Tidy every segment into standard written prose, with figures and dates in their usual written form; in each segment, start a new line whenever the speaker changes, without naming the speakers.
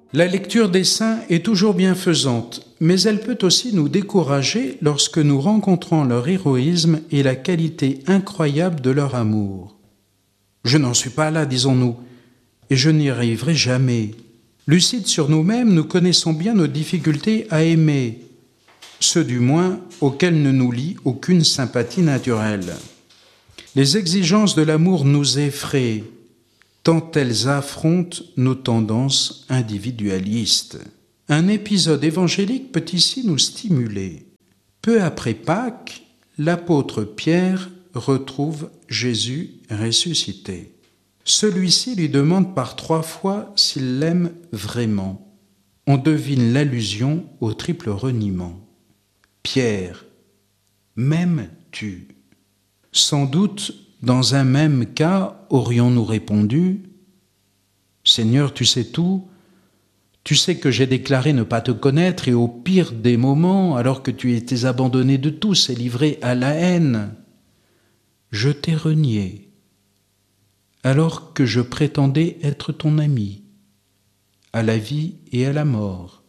La lecture des saints est toujours bienfaisante, mais elle peut aussi nous décourager lorsque nous rencontrons leur héroïsme et la qualité incroyable de leur amour. Je n'en suis pas là, disons-nous, et je n'y arriverai jamais. Lucides sur nous-mêmes, nous connaissons bien nos difficultés à aimer, ceux du moins auxquels ne nous lie aucune sympathie naturelle. Les exigences de l'amour nous effraient, tant elles affrontent nos tendances individualistes. Un épisode évangélique peut ici nous stimuler. Peu après Pâques, l'apôtre Pierre retrouve Jésus ressuscité. Celui-ci lui demande par 3 fois s'il l'aime vraiment. On devine l'allusion au triple reniement. Pierre, m'aimes-tu ? Sans doute, dans un même cas, aurions-nous répondu « Seigneur, tu sais tout, tu sais que j'ai déclaré ne pas te connaître et au pire des moments, alors que tu étais abandonné de tous et livré à la haine, je t'ai renié, alors que je prétendais être ton ami, à la vie et à la mort.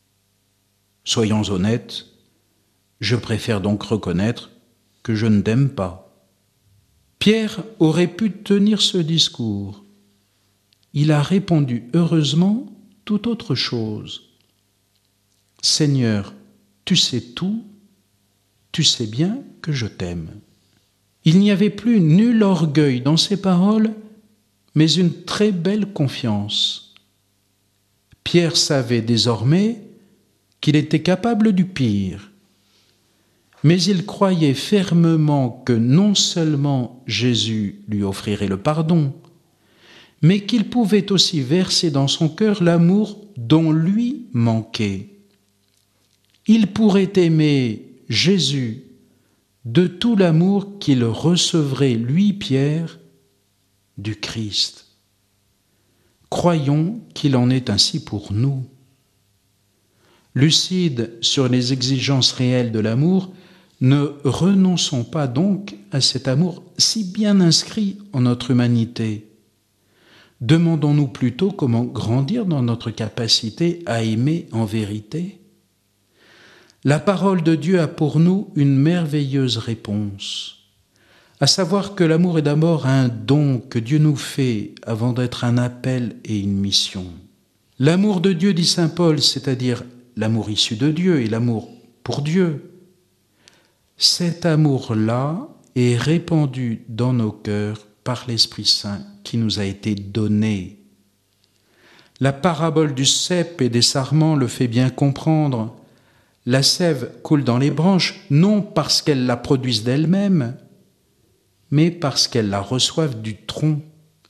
Soyons honnêtes, je préfère donc reconnaître que je ne t'aime pas. » Pierre aurait pu tenir ce discours. Il a répondu heureusement tout autre chose. « Seigneur, tu sais tout, tu sais bien que je t'aime. » Il n'y avait plus nul orgueil dans ses paroles, mais une très belle confiance. Pierre savait désormais qu'il était capable du pire. Mais il croyait fermement que non seulement Jésus lui offrirait le pardon, mais qu'il pouvait aussi verser dans son cœur l'amour dont lui manquait. Il pourrait aimer Jésus de tout l'amour qu'il recevrait, lui, Pierre, du Christ. Croyons qu'il en est ainsi pour nous. Lucides sur les exigences réelles de l'amour, ne renonçons pas donc à cet amour si bien inscrit en notre humanité. Demandons-nous plutôt comment grandir dans notre capacité à aimer en vérité. La parole de Dieu a pour nous une merveilleuse réponse, à savoir que l'amour est d'abord un don que Dieu nous fait avant d'être un appel et une mission. L'amour de Dieu, dit saint Paul, c'est-à-dire l'amour issu de Dieu et l'amour pour Dieu, cet amour-là est répandu dans nos cœurs par l'Esprit Saint qui nous a été donné. La parabole du cep et des sarments le fait bien comprendre. La sève coule dans les branches, non parce qu'elles la produisent d'elles-mêmes, mais parce qu'elles la reçoivent du tronc.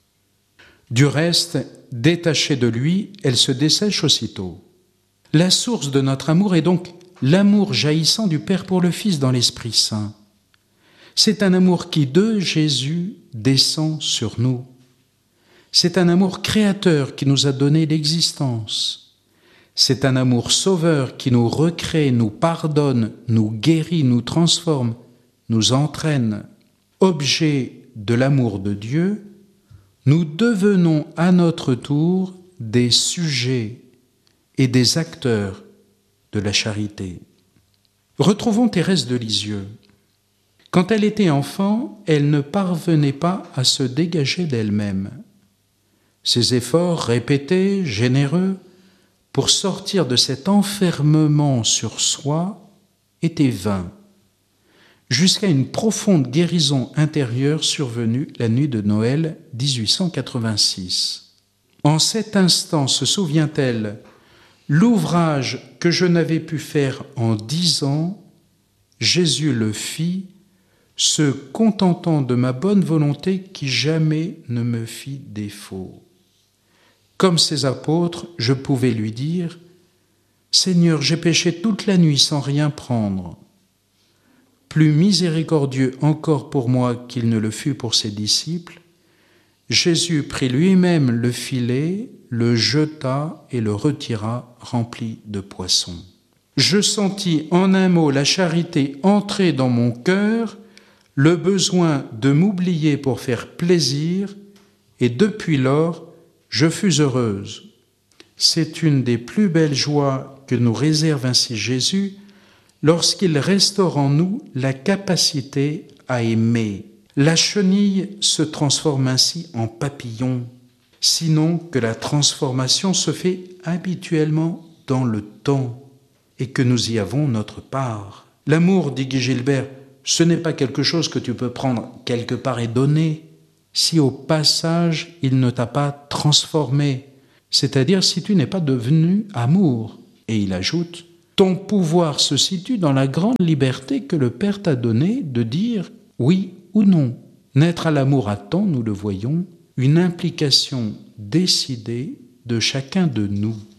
Du reste, détachées de lui, elles se dessèchent aussitôt. La source de notre amour est donc l'amour jaillissant du Père pour le Fils dans l'Esprit Saint. C'est un amour qui, de Jésus, descend sur nous. C'est un amour créateur qui nous a donné l'existence. C'est un amour sauveur qui nous recrée, nous pardonne, nous guérit, nous transforme, nous entraîne. Objet de l'amour de Dieu, nous devenons à notre tour des sujets et des acteurs de la charité. Retrouvons Thérèse de Lisieux. Quand elle était enfant, elle ne parvenait pas à se dégager d'elle-même. Ses efforts répétés, généreux, pour sortir de cet enfermement sur soi, étaient vains, jusqu'à une profonde guérison intérieure survenue la nuit de Noël 1886. En cet instant, se souvient-elle, l'ouvrage que je n'avais pu faire en 10 ans, Jésus le fit, se contentant de ma bonne volonté qui jamais ne me fit défaut. Comme ses apôtres, je pouvais lui dire « Seigneur, j'ai péché toute la nuit sans rien prendre. » Plus miséricordieux encore pour moi qu'il ne le fut pour ses disciples, Jésus prit lui-même le filet, le jeta et le retira rempli de poissons. Je sentis en un mot la charité entrer dans mon cœur, le besoin de m'oublier pour faire plaisir, et depuis lors, je fus heureuse. C'est une des plus belles joies que nous réserve ainsi Jésus lorsqu'il restaure en nous la capacité à aimer. La chenille se transforme ainsi en papillon, sinon que la transformation se fait habituellement dans le temps et que nous y avons notre part. L'amour, dit Guy Gilbert, ce n'est pas quelque chose que tu peux prendre quelque part et donner si au passage il ne t'a pas transformé, c'est-à-dire si tu n'es pas devenu amour. Et il ajoute, ton pouvoir se situe dans la grande liberté que le Père t'a donnée de dire oui ou non. Naître à l'amour attend, nous le voyons, une implication décidée de chacun de nous.